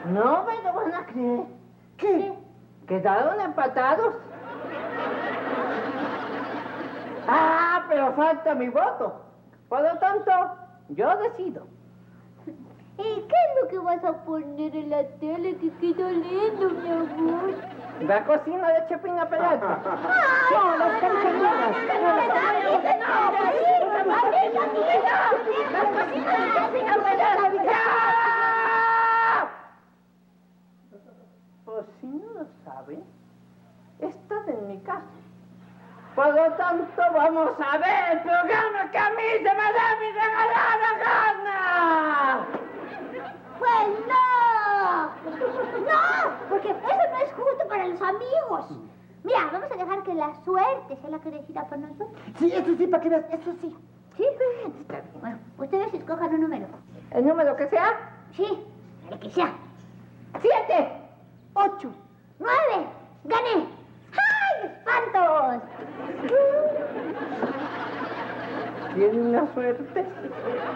No me lo van a creer. ¿Qué? Quedaron empatados. Ah, pero falta mi voto. Por lo tanto, yo decido. ¿Y qué es lo que vas a poner en la tele que quedó lindo, mi amor? La cocina de Chepina Peralta. No, las cancioneras. Pues si no lo saben, están en mi casa. Por lo tanto, vamos a ver el programa que a mí se me da mi regalada gana. ¡Pues no! ¡No! Porque eso no es justo para los amigos. Mira, vamos a dejar que la suerte sea la que decida por nosotros. Sí, eso sí, para que veas, eso sí. ¿Sí? Está bien. Bueno, ustedes escojan un número. ¿El número que sea? Sí, el que sea. 7. 8. 9. ¡Gané! ¡Ay, espantos! ¿Tienen una suerte?